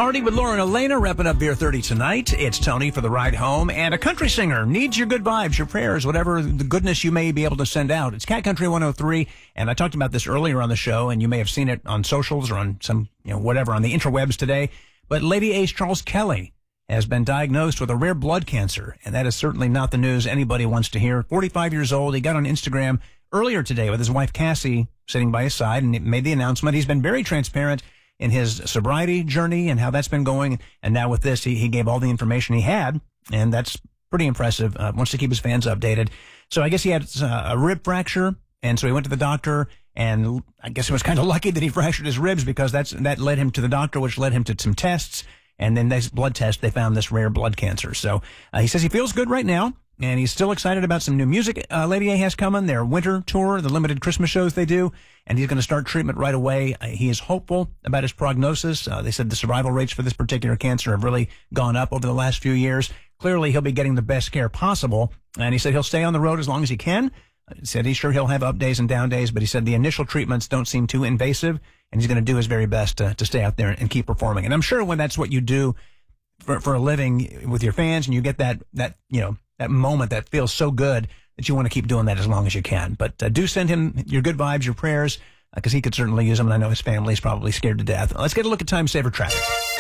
Artie with Laura and Elena wrapping up Beer 30 tonight. It's Tony for the ride home, and a country singer needs your good vibes, your prayers, whatever the goodness you may be able to send out. It's Cat Country 103, and I talked about this earlier on the show, and you may have seen it on socials or on some, whatever, on the interwebs today. But Lady Ace Charles Kelly has been diagnosed with a rare blood cancer, and that is certainly not the news anybody wants to hear. 45 years old. He got on Instagram earlier today with his wife Cassie sitting by his side and made the announcement. He's been very transparent in his sobriety journey and how that's been going. And now with this, he gave all the information he had, and that's pretty impressive. Wants to keep his fans updated. So I guess he had a rib fracture, and so he went to the doctor, and I guess he was kind of lucky that he fractured his ribs, because that led him to the doctor, which led him to some tests. And then this blood test, they found this rare blood cancer. So he says he feels good right now, and he's still excited about some new music Lady A has coming, their winter tour, the limited Christmas shows they do, and he's going to start treatment right away. He is hopeful about his prognosis. They said the survival rates for this particular cancer have really gone up over the last few years. Clearly, he'll be getting the best care possible, and he said he'll stay on the road as long as he can. He said he's sure he'll have up days and down days, but he said the initial treatments don't seem too invasive, and he's going to do his very best to stay out there and keep performing. And I'm sure when that's what you do for a living with your fans, and you get that moment that feels so good that you want to keep doing that as long as you can. But do send him your good vibes, your prayers, because he could certainly use them, and I know his family's probably scared to death. Let's get a look at Time Saver Traffic.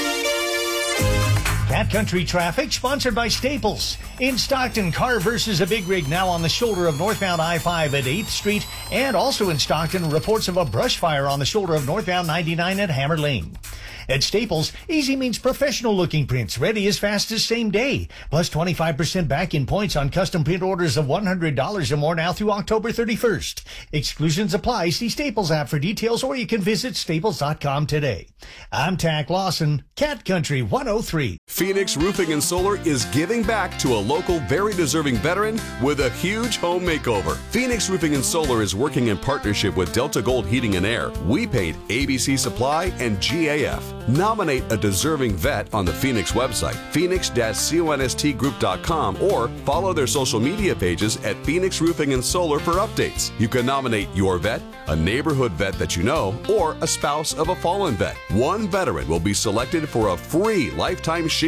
Cat Country Traffic, sponsored by Staples. In Stockton, car versus a big rig now on the shoulder of northbound I-5 at 8th Street. And also in Stockton, reports of a brush fire on the shoulder of northbound 99 at Hammer Lane. At Staples, easy means professional-looking prints, ready as fast as same day. Plus 25% back in points on custom print orders of $100 or more now through October 31st. Exclusions apply. See Staples app for details, or you can visit staples.com today. I'm Tack Lawson, Cat Country 103. Phoenix Roofing and Solar is giving back to a local, very deserving veteran with a huge home makeover. Phoenix Roofing and Solar is working in partnership with Delta Gold Heating and Air, We Paint, ABC Supply, and GAF. Nominate a deserving vet on the Phoenix website, phoenix-constgroup.com, or follow their social media pages at Phoenix Roofing and Solar for updates. You can nominate your vet, a neighborhood vet that you know, or a spouse of a fallen vet. One veteran will be selected for a free lifetime